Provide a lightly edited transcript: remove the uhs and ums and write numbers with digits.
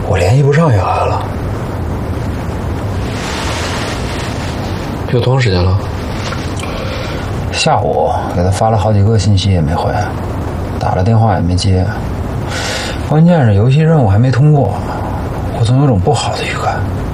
我联系不上小孩了。 有多长时间了？ 下午给他发了好几个信息也没回，打了电话也没接。关键是游戏任务还没通过，我总有种不好的预感。